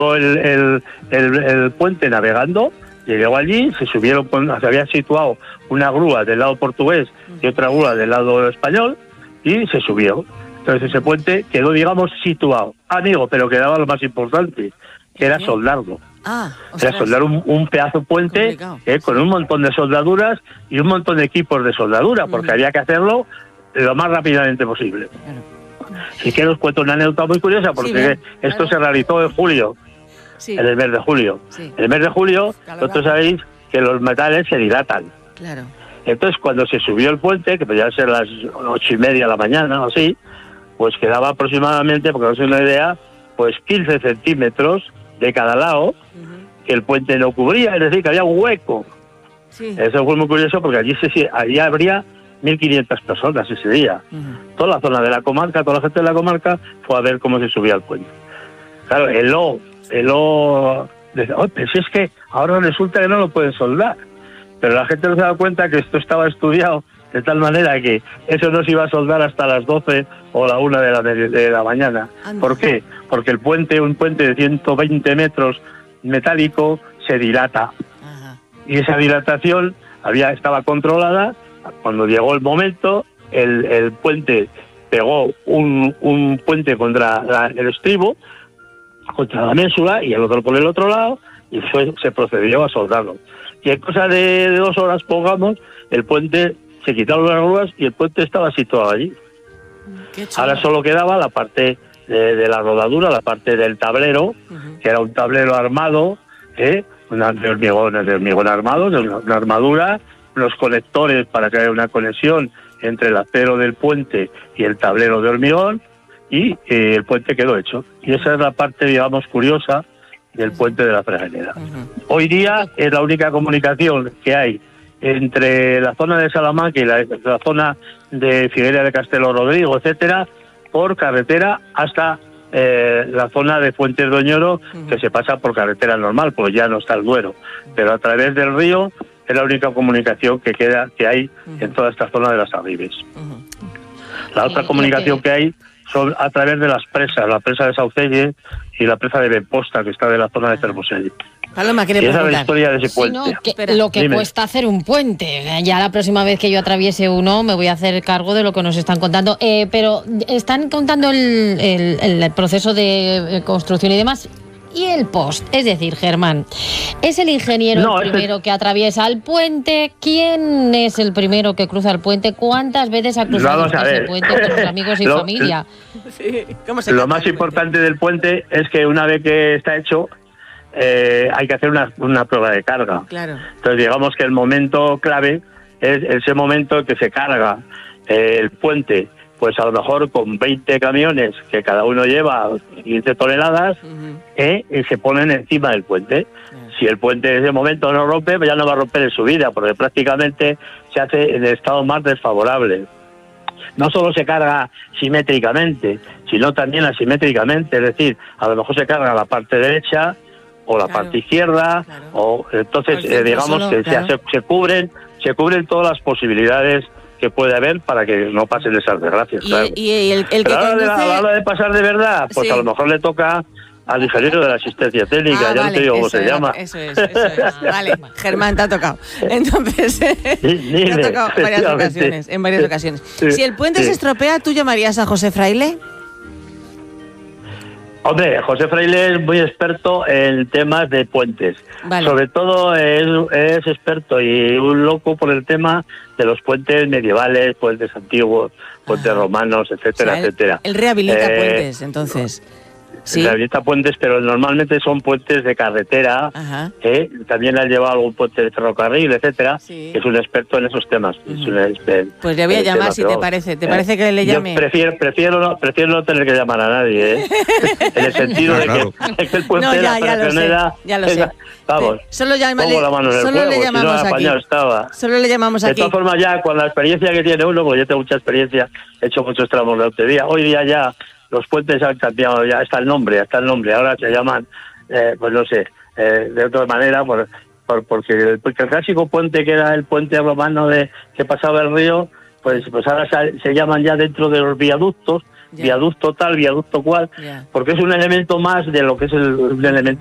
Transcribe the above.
el puente navegando, llegó allí, se subieron, se había situado una grúa del lado portugués y otra grúa del lado español, y se subió. Entonces ese puente quedó, digamos, situado. Amigo, pero quedaba lo más importante, que era soldarlo. Era soldar un pedazo de puente con un montón de soldaduras y un montón de equipos de soldadura, porque había que hacerlo lo más rápidamente posible. Si quiero os cuento una anécdota muy curiosa, porque esto se realizó en julio, en el mes de julio. En el mes de julio, vosotros sabéis que los metales se dilatan. Entonces, cuando se subió el puente, que podía ser las 8:30 de la mañana o así, pues quedaba aproximadamente, porque no sé una idea, pues 15 centímetros de cada lado, que el puente no cubría, es decir, que había un hueco. Eso fue muy curioso, porque allí habría 1.500 personas ese día. Toda la zona de la comarca, toda la gente de la comarca fue a ver cómo se subía el puente. Claro, el decía, pero si es que ahora resulta que no lo pueden soldar. Pero la gente no se da cuenta que esto estaba estudiado de tal manera que eso no se iba a soldar hasta las 12 o la 1 de la mañana. ¿Por qué? Porque un puente de 120 metros metálico se dilata. Y esa dilatación estaba controlada. Cuando llegó el momento, el puente pegó un puente contra el estribo, contra la ménsula, y el otro por el otro lado, y se procedió a soldarlo. Y en cosa de 2 horas, pongamos, el puente, se quitaron las grúas y el puente estaba situado allí. Ahora solo quedaba la parte de la rodadura, la parte del tablero, que era un tablero armado, de hormigón armado, de una armadura, los conectores para que haya una conexión entre el acero del puente y el tablero de hormigón, y el puente quedó hecho. Y esa es la parte, digamos, curiosa del puente de la Fregenera. Hoy día es la única comunicación que hay entre la zona de Salamanca y la zona de Figueira de Castelo Rodrigo, etcétera, por carretera hasta la zona de Fuentes de Oñoro, que se pasa por carretera normal, pues ya no está el Duero. Pero a través del río es la única comunicación que hay en toda esta zona de las Arribes. La otra comunicación que hay son a través de las presas, la presa de Saucelle y la presa de Benposta, que está de la zona de Termosell. Paloma, y esa es la historia de ese puente. Lo que cuesta hacer un puente. Ya la próxima vez que yo atraviese uno me voy a hacer cargo de lo que nos están contando. Pero están contando el proceso de construcción y demás. ¿Y el post? Es decir, Germán, ¿es el ingeniero el primero que atraviesa el puente? ¿Quién es el primero que cruza el puente? ¿Cuántas veces ha cruzado ese puente con sus amigos y familia? Lo más importante del puente es que una vez que está hecho, hay que hacer una prueba de carga. Entonces digamos que el momento clave es ese momento en que se carga el puente, pues a lo mejor con 20 camiones que cada uno lleva 15 toneladas, y se ponen encima del puente. Si el puente en ese momento no rompe, pues ya no va a romper en su vida, porque prácticamente se hace en el estado más desfavorable. No solo se carga simétricamente, sino también asimétricamente, es decir, a lo mejor se carga la parte derecha o la parte izquierda, o entonces digamos que se cubren todas las posibilidades que puede haber para que no pasen esas desgracias. Y el que pero a la hora de pasar de verdad, pues a lo mejor le toca al ingeniero de la asistencia técnica, ya no te digo cómo se llama. Eso es. Vale, Germán, te ha tocado. Entonces, te ha tocado en varias ocasiones. Si el puente se estropea, ¿tú llamarías a José Fraile? Hombre, José Fraile es muy experto en temas de puentes. Sobre todo es experto y un loco por el tema de los puentes medievales, puentes antiguos, puentes romanos, etcétera, etcétera. Él rehabilita puentes, entonces. Rehabilita puentes, pero normalmente son puentes de carretera. También ha llevado algún puente de ferrocarril, etcétera. Que es un experto en esos temas. Pues le voy a llamar si te parece. ¿Te parece que le llame? Yo prefiero no tener que llamar a nadie, en el sentido de que el puente de la Fregenera... Ya lo sé. Vamos, solo le llamamos aquí. De todas formas, ya con la experiencia que tiene uno, porque yo tengo mucha experiencia, he hecho muchos tramos de autovía, hoy día ya los puentes han cambiado, ya está el nombre, ahora se llaman, pues no sé, de otra manera, porque el clásico puente que era el puente romano que pasaba el río, pues ahora se llaman ya dentro de los viaductos, viaducto tal, viaducto cual, porque es un elemento más de lo que es un elemento